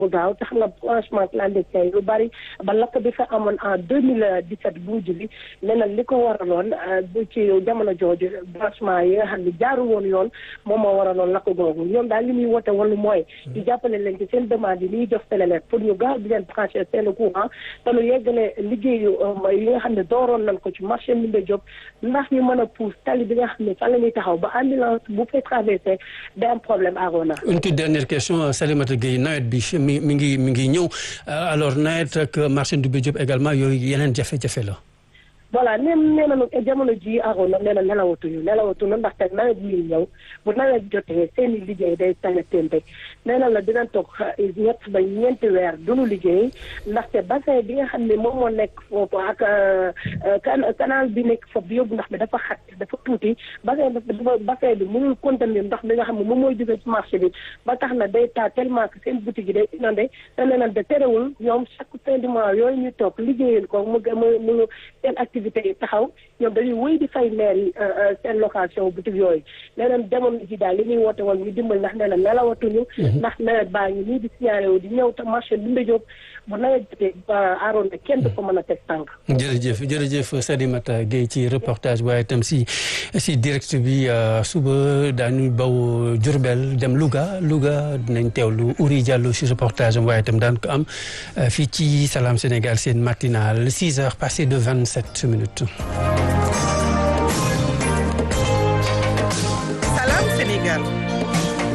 bu gaaw tax na franchement clandestin yu bari ba lakk bi fa amoon en 2017 bu mujj bi nee na li ko waraloon bu ci jamono jooju branchement yi nga xam ne jaaru woon yoon moom moo waraloon lakk googu ñoom daal li muy woote woon mooy di jàppale leen ci seen demande yi liy jox Senelec pour ñu gaaw di leen branché seen courant te lu yeggale liggéeyu yi nga xam ne dooroon nañ ko ci marché Ndoumbé Diop ndax ñu mën a pousse tali bi nga xam ne fan la ñuy taxaw ba ambulance bu fay traversé day am problème Arona. Une toute dernière question Salimata Gueye nawet bi mi ngi ñëw alors nawet ak marché Ndoumbé Diop également yooyu yeneen jafe-jafe la. voilà nee nañu jamono ji Arona nee na nelawatuñu ndaxte nawet yi ñëw bu nawet jotee seen i liggéey day tane tembe nee na la dinañ toog ñett ba ñeenti weer duñu liggéey ndaxte bassin bi nga xam ne moom moo nekk foofu ak canal bi nekk foofu bi yóbbu ndox mi dafa xat dafa tuuti bassin bi mënul contenir ndox bi nga xam ne moom mooy jóge ci marché bi ba tax na day taa tellement que seen boutique yi day inondé te nee nañ de terewul ñoom chaque fin du mois yooyu ñu toog liggéeyal ko mu seen activité yi taxaw ñoom dañuy wéy di fay maire yi seen location boutique yooyu leneen jamono ji daal li ñuy woote woon ñu dimbal ndax nee na nelawatuñu ndax nawet baa ngi nii di signalé wu di ñëw te marché Ndoumbé Diop bu nawet jotee aaroon na kenn du ko mën a teg tànk. jërëjëf Salimata Gueye ci reportage waaye itam si direct bi suba daañu baw Diourbel dem Louga dinañ teewlu Ouri Diallo si reportage am waaye itam daan ko am fii ci Salam Sénégal seen matinal 6 heures passées de 27 minutes.